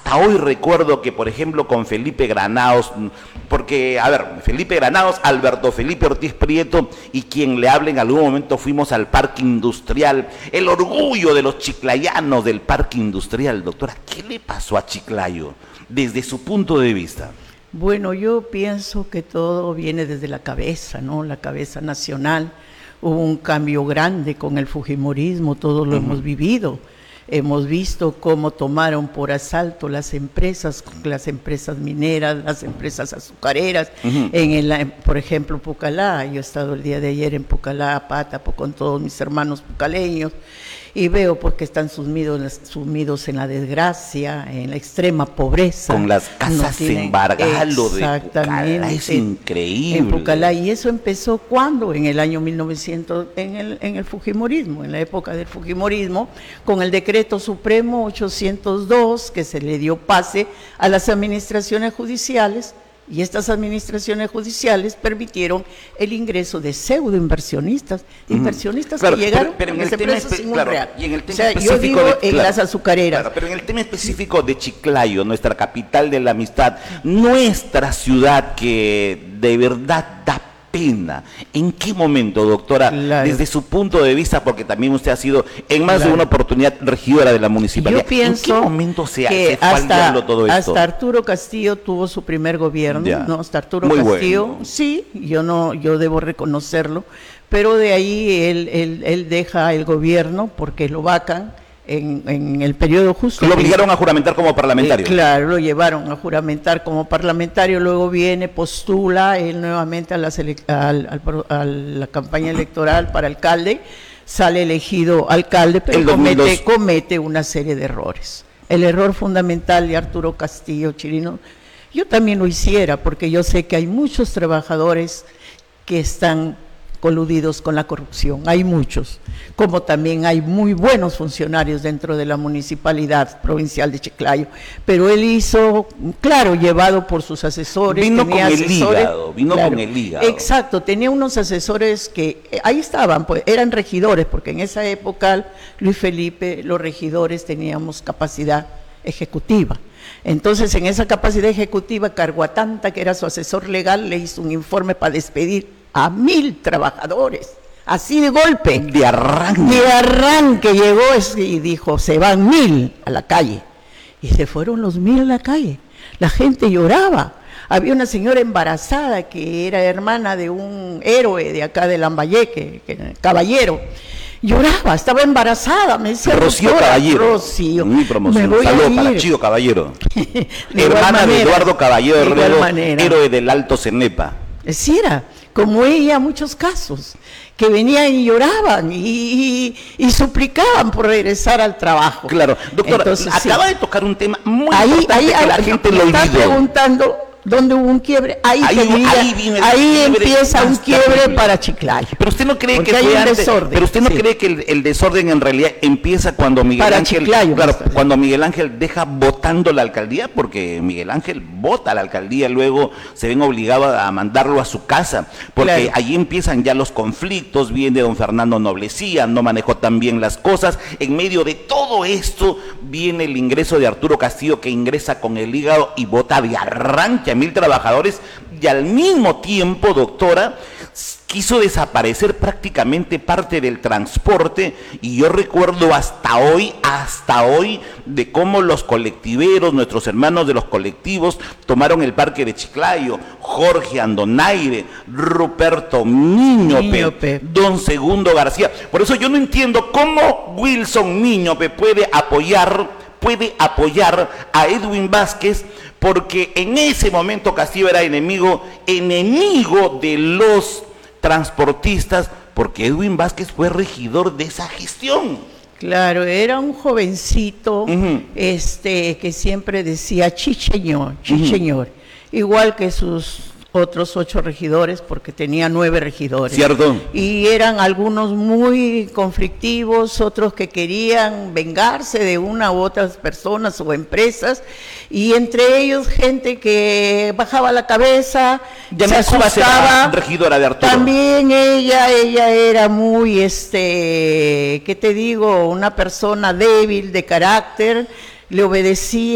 hasta hoy recuerdo que, por ejemplo, con Felipe Granados, porque, a ver, Felipe Granados, Alberto Felipe Ortiz Prieto y quien le hable, en algún momento fuimos al parque industrial, el orgullo de los chiclayanos del parque industrial. Doctora, ¿qué le pasó a Chiclayo desde su punto de vista? Bueno, yo pienso que todo viene desde la cabeza, ¿no? La cabeza nacional. Hubo un cambio grande con el fujimorismo, todos lo hemos vivido. Hemos visto cómo tomaron por asalto las empresas mineras, las empresas azucareras, por ejemplo, Pucallá. Yo he estado el día de ayer en Pucallá, Pátapo, con todos mis hermanos pucaleños, y veo pues que están sumidos en la desgracia, en la extrema pobreza. Con las casas embargadas de Pucallá, es increíble. En Pucallá, y eso empezó ¿cuándo? En el año 1900, en el fujimorismo, en la época del fujimorismo, con el decreto supremo 802, que se le dio pase a las administraciones judiciales, y estas administraciones judiciales permitieron el ingreso de pseudoinversionistas, claro, que llegaron pero en ese precio sin un real. Y en el tema o sea, específico yo digo en claro, las azucareras. Claro, pero en el tema específico de Chiclayo, nuestra capital de la amistad, nuestra ciudad que de verdad da pena. ¿En qué momento, doctora, desde su punto de vista, porque también usted ha sido en más de una oportunidad regidora de la municipalidad, yo pienso ¿en qué momento se fue al diablo todo esto? Hasta Arturo Castillo tuvo su primer gobierno, ¿no? Hasta Arturo Muy Castillo, bueno. Sí, yo debo reconocerlo, pero de ahí él deja el gobierno porque lo vacan en el periodo justo. Lo obligaron a juramentar como parlamentario. Claro, lo llevaron a juramentar como parlamentario, luego viene, postula él nuevamente a la campaña electoral para alcalde, sale elegido alcalde, pero comete una serie de errores. El error fundamental de Arturo Castillo, Chirino, yo también lo hiciera, porque yo sé que hay muchos trabajadores que están coludidos con la corrupción, hay muchos, como también hay muy buenos funcionarios dentro de la municipalidad provincial de Chiclayo, pero él hizo, claro, llevado por sus asesores. Vino con el hígado. Exacto, tenía unos asesores que ahí estaban, pues eran regidores, porque en esa época, Luis Felipe, los regidores teníamos capacidad ejecutiva. Entonces, en esa capacidad ejecutiva, Carguatanta, que era su asesor legal, le hizo un informe para despedir a 1,000 trabajadores, así de golpe. De arranque llegó y dijo, se van 1,000 a la calle. Y se fueron los 1,000 a la calle. La gente lloraba. Había una señora embarazada que era hermana de un héroe de acá de Lambayeque, Caballero. Lloraba, estaba embarazada, me decía Rocío Caballero. Rocío, mi promoción. Saludos para Chío Caballero. Hermana de Eduardo Caballero, héroe del Alto Cenepa. Sí, era como ella, muchos casos, que venían y lloraban y suplicaban por regresar al trabajo. Claro, doctora, entonces, acaba de tocar un tema muy importante que la gente lo olvidó. Está preguntando dónde hubo un quiebre, ahí empieza un quiebre para Chiclayo. Pero usted no cree que fue antes, desorden. Pero usted no cree que el desorden en realidad empieza cuando Miguel Ángel, Chiclayo, cuando Miguel Ángel deja votando la alcaldía, porque Miguel Ángel vota la alcaldía, luego se ven obligados a mandarlo a su casa, porque allí empiezan ya los conflictos, viene don Fernando Noblecía, no manejó tan bien las cosas, en medio de todo esto viene el ingreso de Arturo Castillo, que ingresa con el hígado y vota de arranque a 1,000 trabajadores, y al mismo tiempo, doctora, quiso desaparecer prácticamente parte del transporte, y yo recuerdo hasta hoy de cómo los colectiveros, nuestros hermanos de los colectivos, tomaron el parque de Chiclayo, Jorge Andonaire, Ruperto Miñope, don Segundo García. Por eso yo no entiendo cómo Wilson Miñope puede apoyar a Edwin Vázquez, porque en ese momento Castillo era enemigo de los transportistas, porque Edwin Vázquez fue regidor de esa gestión. Claro, era un jovencito que siempre decía chicheñor, igual que sus otros 8 regidores, porque tenía 9 regidores. Cierto. Y eran algunos muy conflictivos, otros que querían vengarse de una u otras personas o empresas, y entre ellos gente que bajaba la cabeza, se asustaba. Regidora de Arturo. También ella era muy, ¿qué te digo? Una persona débil de carácter, le obedecía